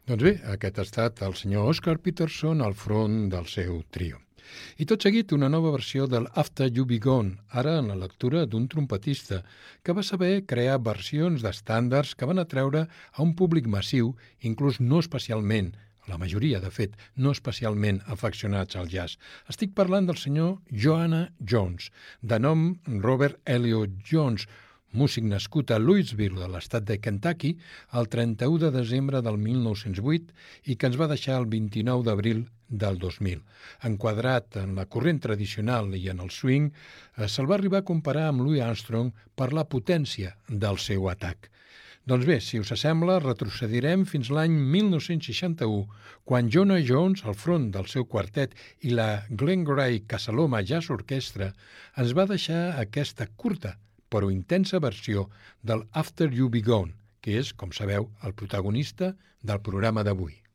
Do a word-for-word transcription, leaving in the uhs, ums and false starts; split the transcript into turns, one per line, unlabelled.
Doncs bé, aquest ha estat el senyor Oscar Peterson al front del seu trio. I tot seguit una nova versió del After You Be Gone, ara en la lectura d'un trompetista que va saber crear versions d'estàndards que van atreure a un públic massiu, inclús no especialment, la majoria, de fet, no especialment afeccionats al jazz. Estic parlant del senyor Joanna Jones, de nom Robert Elliott Jones, músic nascut a Louisville, de l'estat de Kentucky, el trenta-u de desembre del mil nou-cents vuit i que ens va deixar el vint-i-nou d'abril del dos mil. Enquadrat en la corrent tradicional i en el swing, eh, se'l va arribar a comparar amb Louis Armstrong per la potència del seu atac. Doncs bé, si us sembla, retrocedirem fins l'any mil nou-cents seixanta-u, quan Joanna Jones, al front del seu quartet, i la Glen Gray Casaloma Jazz Orchestra ens va deixar aquesta curta però intensa versió del After You Be Gone, que és, com sabeu, el protagonista del programa d'avui.